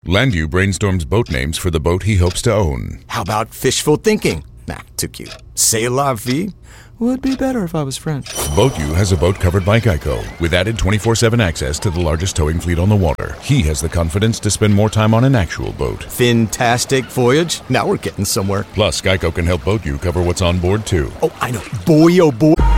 Landu brainstorms boat names for the boat he hopes to own. How about fishful thinking? Nah, too cute. C'est la vie? Would be better if I was French. BoatU has a boat covered by Geico, with added 24/7 access to the largest towing fleet on the water. He has the confidence to spend more time on an actual boat. Fantastic voyage. Now we're getting somewhere. Plus, Geico can help BoatU cover what's on board, too. Oh, I know. Boy, oh boy.